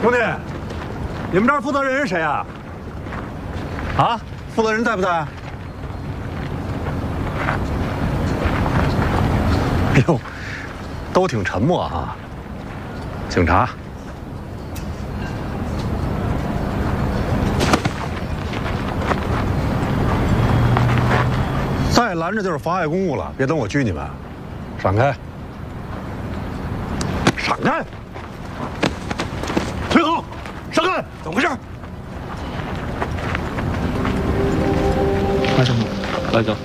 兄弟，你们这儿负责人是谁啊？啊，负责人在不在？哎呦，都挺沉默啊。警察。再拦着就是妨碍公务了，别等我拘你们。闪开！闪开！推后！闪开！怎么回事？ 来，兄弟，来哥，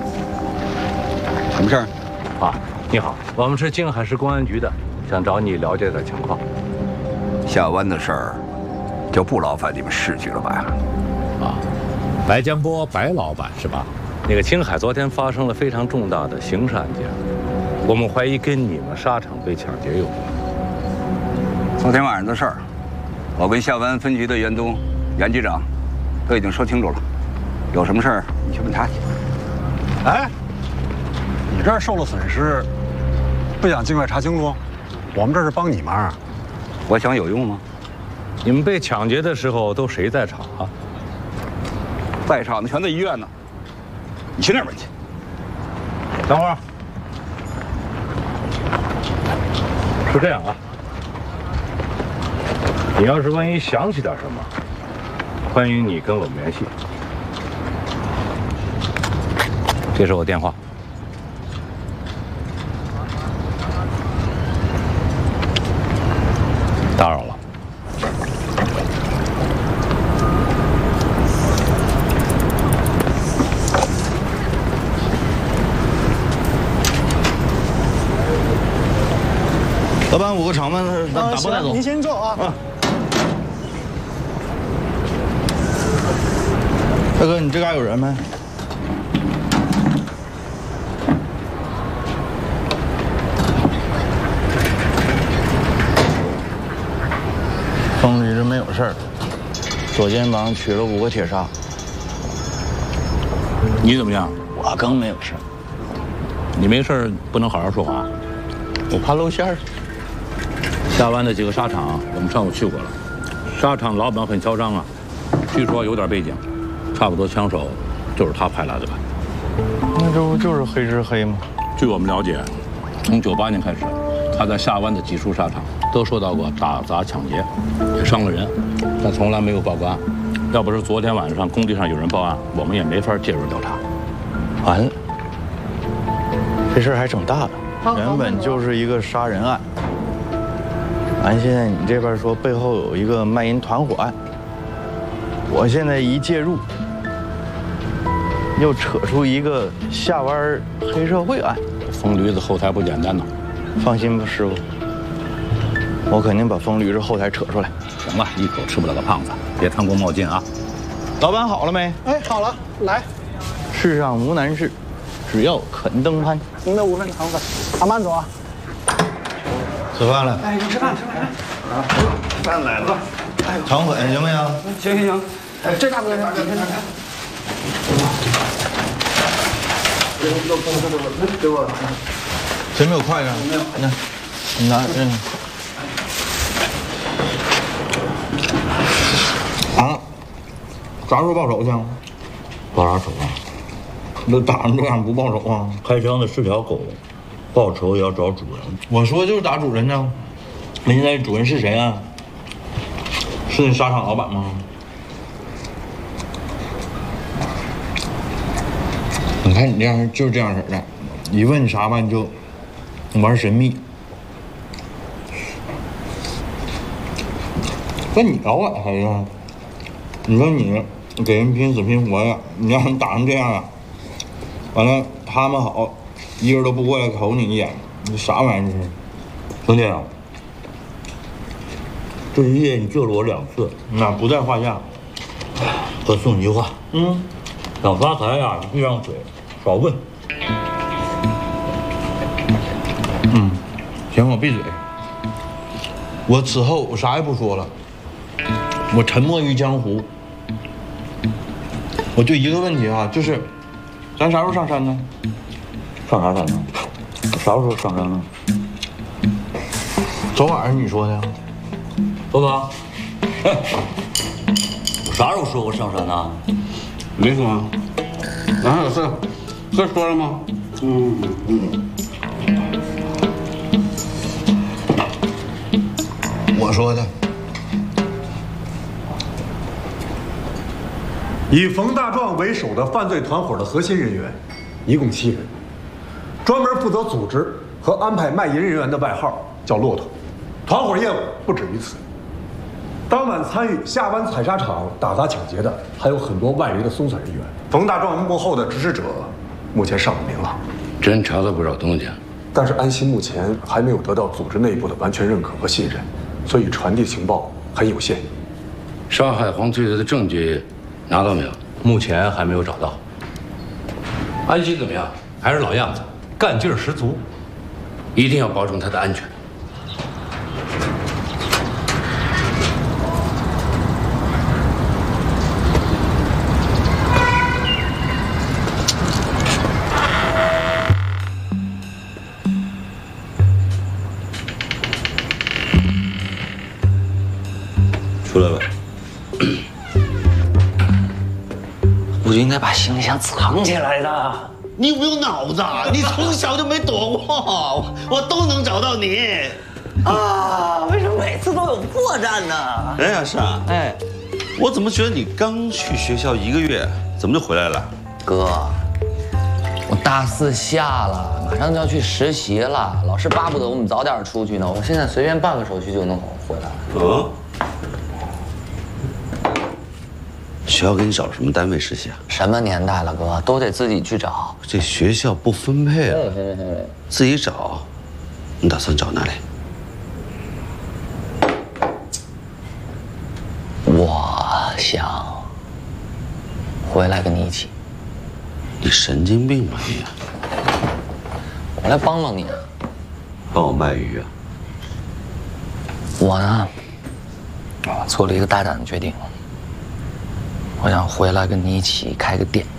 什么事儿？ 啊，你好，我们是静海市公安局的，想找你了解点情况。 下湾的事儿，就不劳烦你们市局了吧？ 啊，白江波，白老板是吧？ 那个青海昨天发生了非常重大的刑事案件，我们怀疑跟你们沙场被抢劫有关。 昨天晚上的事儿，我跟下湾分局的袁东、袁局长都已经说清楚了。有什么事儿你去问他去。 哎，你这儿受了损失，不想尽快查清楚？我们这是帮你忙。 我想有用吗？ 你们被抢劫的时候都谁在场啊？ 在场的全在医院呢。你去那边去。 等会儿。是这样啊，你要是万一想起点什么，欢迎你跟我们联系。这是我电话。打扰了。 老板，5个肠子，打包带走。 您先坐啊。 大哥，你这嘎有人没？风驴这没有事儿，左肩膀取了5个铁砂。 你怎么样？ 我更没有事儿， 你没事不能好好说话。 我怕露馅儿。 下湾的几个沙场，我们上午去过了。沙场老板很嚣张啊，据说有点背景，差不多枪手就是他派来的吧？ 那这不就是黑吃黑吗？ 据我们了解，从98年开始，他在下湾的几处沙场都受到过打砸抢劫，也伤了人，但从来没有报过案。要不是昨天晚上工地上有人报案，我们也没法介入调查。 完了，这事儿还整大了，原本就是一个杀人案。完，现在你这边说背后有一个卖淫团伙案，我现在一介入，又扯出一个下湾黑社会案。 疯驴子后台不简单呐！ 放心吧，师傅，我肯定把疯驴子后台扯出来。 行了，一口吃不了个胖子，别贪功冒进啊！ 老板好了没？ 哎，好了，来， 世上无难事，只要肯登攀。 您的5份肠粉，慢慢走啊。 吃饭了。 哎，吃饭。 饭来了。肠粉行不行？ 行。哎，这大哥，你看。给我。 谁没有筷子？没有。你拿这个。啊？啥时候报仇去？ 报啥仇啊？ 那打成这样不报仇啊？ 开枪的是条狗，报仇也要找主人。 我说就是打主人呢。那现在主人是谁啊？是那沙场老板吗？你看你这样就是这样式的，一问你啥吧你就玩神秘。那你找我啥呀？你说你给人拼死拼活呀，你让人打成这样啊？完了他们好，一个都不过来瞅你一眼，你啥玩意儿这是？ 兄弟啊，这一夜你救了我2次， 那不在话下。 我送你一句话，想发财呀，闭上嘴，少问。 行，我闭嘴。我此后我啥也不说了，我沉默于江湖。我就一个问题啊，就是咱啥时候上山呢？ 上啥山呢？啥时候上山呢？ 昨晚上你说的。 走吧。 我啥时候说过上山呢？ 没说啊。然后有事，这说了吗？ 我说的。 以冯大壮为首的犯罪团伙的核心人员，一共7人，专门负责组织和安排卖淫人员的外号叫骆驼。团伙业务不止于此。当晚参与下湾采砂场打砸抢劫的还有很多外围的松散人员。冯大壮幕后的指使者目前尚不明朗， 真查到不少东西。 但是安心目前还没有得到组织内部的完全认可和信任，所以传递情报很有限。 杀害黄翠翠的证据拿到没有？ 目前还没有找到。 安心怎么样？ 还是老样子，干劲儿十足， 一定要保证她的安全。 出来吧。我就应该把行李箱藏起来的。 你有没有脑子啊？你从小就没躲过，我都能找到你。 啊，为什么每次都有破绽呢？ 哎呀，是啊， 哎， 我怎么觉得你刚去学校1个月，怎么就回来了？ 哥，我大4下了，马上就要去实习了，老师巴不得我们早点出去呢。我现在随便办个手续就能回来。 嗯。学校给你找什么单位实习啊？ 什么年代了，哥，都得自己去找。 这学校不分配啊，自己找。你打算找哪里？ 我想回来跟你一起。 你神经病吧你？ 我来帮帮你。 帮我卖鱼啊？ 我呢，做了一个大胆的决定。我想回来跟你一起开个店。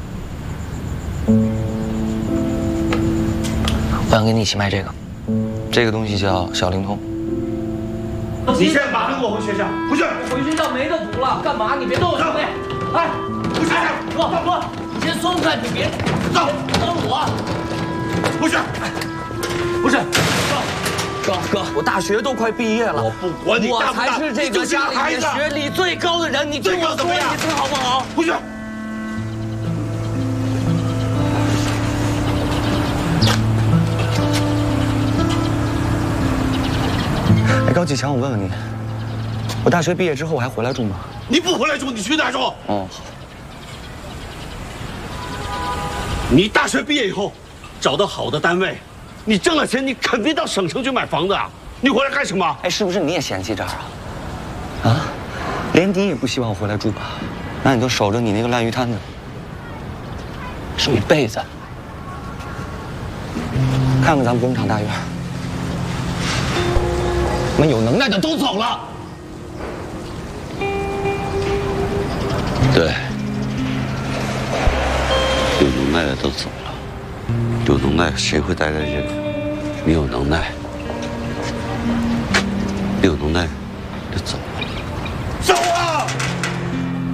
我想跟你一起卖这个东西叫小灵通。 你现在马上给我回学校，不去！ 回学校没得赌了，干嘛？你别动我，兄弟！哎， 不去！ 哥，你先松开，你别走， 帮我！ 不去！ 不是，哥，我大学都快毕业了， 我不管你我大不大， 才是这个家里面学历最高的人，你听我说一次好不好？ 不去！ 哎，高启强，我问问你，我大学毕业之后我还回来住吗？ 你不回来住，你去哪儿住？ 哦，好。 你大学毕业以后，找到好的单位，你挣了钱，你肯定到省城去买房子啊！你回来干什么？ 哎，是不是你也嫌弃这儿啊？啊，连你也不希望我回来住吧？那你就守着你那个烂鱼摊子，守一辈子。看看咱们工厂大院，我们有能耐的都走了。 对，有能耐的都走了，有能耐谁会待在这里？你有能耐，你有能耐就走。